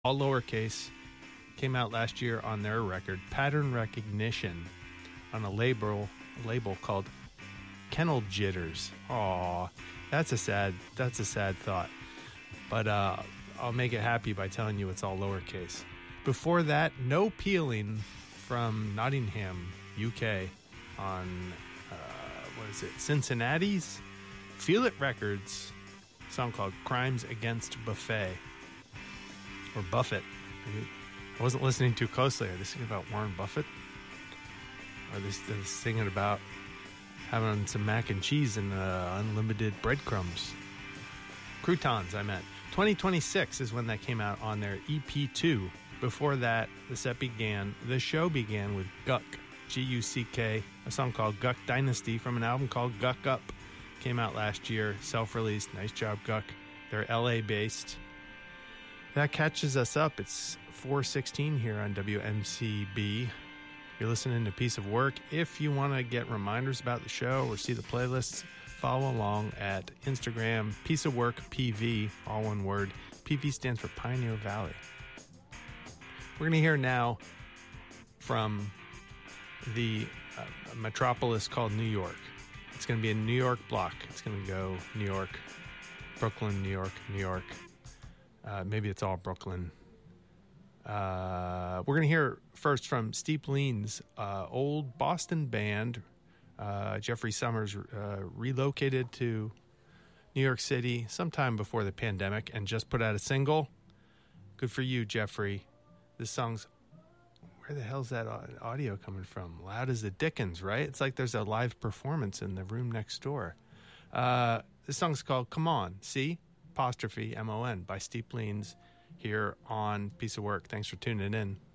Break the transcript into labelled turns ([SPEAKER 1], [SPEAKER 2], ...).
[SPEAKER 1] all lowercase, came out last year on their record, Pattern Recognition, on a label called Kennel Jitters. Aw, that's a sad thought. But I'll make it happy by telling you it's all lowercase. Before that, No Peeling from Nottingham, UK, on Cincinnati's Feel It Records, a song called Crimes Against Buffet. Or Buffett. I wasn't listening too closely. Are they singing about Warren Buffett? Or are they singing about having some mac and cheese and unlimited breadcrumbs? Croutons, I meant. 2026 is when that came out on their EP2. Before that, the show began with Guck, G-U-C-K, a song called Guck Dynasty from an album called Guck Up. Came out last year, self-released. Nice job, Guck. They're LA-based. That catches us up. It's 4:16 here on WMCB. You're listening to Piece of Work. If you want to get reminders about the show or see the playlists, follow along at Instagram, Piece of Work PV, all one word. PV stands for Pioneer Valley. We're going to hear now from the metropolis called New York. It's going to be a New York block. It's going to go New York, Brooklyn, New York, New York. Maybe it's all Brooklyn. We're going to hear first from Steep Lean's old Boston band. Jeffrey Summers relocated to New York City sometime before the pandemic and just put out a single. Good for you, Jeffrey. This song's... Where the hell's that audio coming from? Loud as the Dickens, right? It's like there's a live performance in the room next door. This song's called Come On, See? Apostrophe M-O-N by Steep Leans here on Piece of Work. Thanks for tuning in.